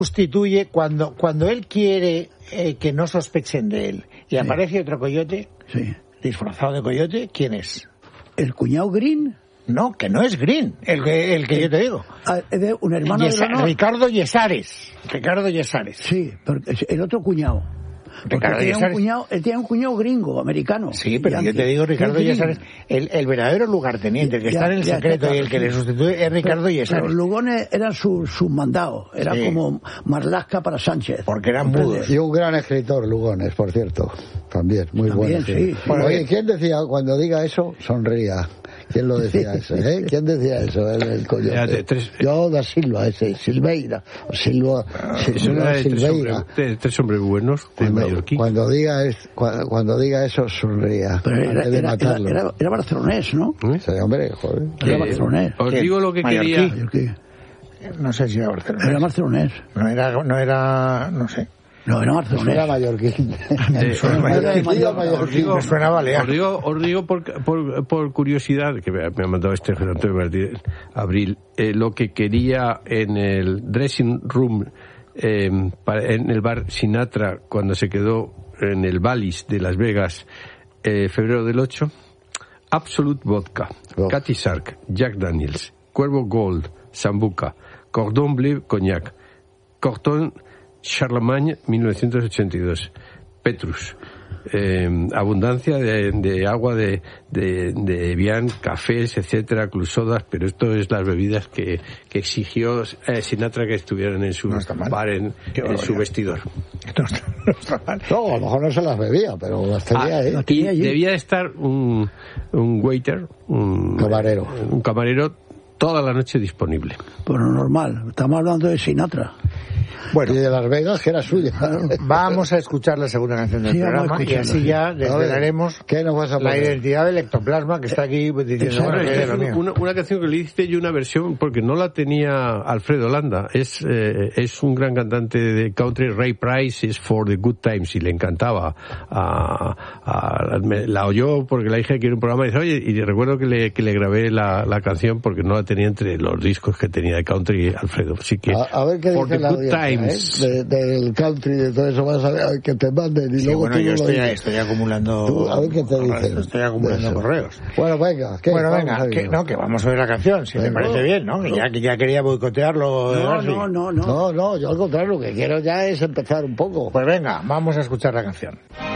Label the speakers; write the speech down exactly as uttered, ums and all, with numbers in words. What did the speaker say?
Speaker 1: sustituye cuando cuando él quiere eh, que no sospechen de él y sí. aparece otro coyote
Speaker 2: sí.
Speaker 1: disfrazado de coyote, ¿quién es?
Speaker 2: ¿El cuñado Green?
Speaker 1: No, que no es Green, el que, el que el, yo te digo.
Speaker 2: De un hermano
Speaker 1: Yesa,
Speaker 2: de
Speaker 1: Ricardo Yesares. Ricardo Yesares.
Speaker 2: Sí, porque el otro cuñado. Porque él tiene, un cuñado, él tiene un cuñado gringo, americano.
Speaker 1: Sí, pero yankee. Yo te digo, Ricardo Yesares, el, el verdadero lugarteniente, el que ya, está en el ya, secreto ya, y el que le sustituye es Ricardo
Speaker 2: pero,
Speaker 1: Yesares.
Speaker 2: Pero los Lugones eran sus su mandados, era sí. como Marlaska para Sánchez.
Speaker 1: Porque eran mudos.
Speaker 3: Y un gran escritor, Lugones, por cierto. También, muy
Speaker 2: También,
Speaker 3: bueno.
Speaker 2: Sí, sí.
Speaker 3: Bueno, oye, ¿quién decía cuando diga eso, sonría? ¿Quién lo decía eso? ¿Eh? ¿Quién decía eso? El, el coyote.
Speaker 4: Tres...
Speaker 3: Yo da Silva, ese, Silveira. Silva,
Speaker 4: ah,
Speaker 3: Silva
Speaker 4: de
Speaker 3: Silveira.
Speaker 4: Tres hombres, tres hombres buenos de
Speaker 3: cuando,
Speaker 4: Mallorquín.
Speaker 3: Cuando diga, es, cuando, cuando diga eso, sonría.
Speaker 2: Pero era,
Speaker 3: de
Speaker 2: era,
Speaker 3: matarlo.
Speaker 2: Era, era, era barcelonés, ¿no?
Speaker 3: ¿Eh? Sí, hombre, joder.
Speaker 2: Era barcelonés.
Speaker 4: Os digo lo que
Speaker 1: Mallorquí.
Speaker 4: quería.
Speaker 2: Mallorquí.
Speaker 1: No sé si era barcelonés.
Speaker 2: Era barcelonés.
Speaker 1: No era, no era, no sé.
Speaker 2: No, era barcelonés.
Speaker 3: Era mallorquín.
Speaker 4: Eh,
Speaker 1: me suena balear.
Speaker 4: Os digo, os digo por, por, por curiosidad, que me ha mandado este Antonio Martínez Abril, eh, lo que quería en el dressing room, eh, en el bar Sinatra, cuando se quedó en el Bally's de Las Vegas, eh, febrero del ocho, Absolute Vodka, oh. Cathy Sark, Jack Daniels, Cuervo Gold, Sambuca, Cordon Bleu Cognac, Corton Charlemagne mil novecientos ochenta y dos, Petrus, eh, abundancia de, de agua de, de, de Evian, cafés, etcétera, clusodas, pero esto es las bebidas que, que exigió eh, Sinatra que estuvieran en su
Speaker 1: no
Speaker 4: bar, en, en su vestidor.
Speaker 1: No está, no está mal.
Speaker 3: No, a lo mejor no se las bebía, pero las tenía ahí.
Speaker 4: Ah, y debía estar un, un waiter, un
Speaker 3: camarero,
Speaker 4: un camarero toda la noche disponible.
Speaker 2: Pues lo normal, estamos hablando de Sinatra.
Speaker 3: Bueno, y de Las Vegas, que era suya.
Speaker 1: Vamos a escuchar la segunda canción del
Speaker 2: sí,
Speaker 1: programa y así ya desvelaremos
Speaker 3: ¿Qué nos vas a
Speaker 1: la identidad del ectoplasma que está aquí diciendo
Speaker 4: bueno, es una, una, una canción que le hice yo una versión porque no la tenía Alfredo Landa. Es eh, es un gran cantante de country. Ray Price es For the Good Times y le encantaba. A, a, me, la oyó porque la hija quiere un programa y dice, oye, y recuerdo que le, que le grabé la, la canción porque no la tenía entre los discos que tenía de country Alfredo. Así que
Speaker 3: a, a ver qué
Speaker 4: For
Speaker 3: dice
Speaker 4: the
Speaker 3: la
Speaker 4: Good
Speaker 3: audiencia,
Speaker 4: Times.
Speaker 3: ¿eh? De, del country, de todo eso, vas a ver que te manden y
Speaker 1: sí,
Speaker 3: luego
Speaker 1: bueno,
Speaker 3: tú
Speaker 1: yo
Speaker 3: lo
Speaker 1: estoy,
Speaker 3: dices.
Speaker 1: estoy acumulando
Speaker 3: Tú, a ver qué te dicen.
Speaker 1: Estoy acumulando correos.
Speaker 3: Bueno, venga. ¿qué?
Speaker 1: Bueno, venga, que, no, que vamos a ver la canción, si venga, me parece bien, ¿no? Que ya, que ya quería boicotearlo.
Speaker 2: No, no, no, no.
Speaker 3: No, no, yo al contrario, lo que quiero ya es empezar un poco.
Speaker 1: Pues venga, vamos a escuchar la canción.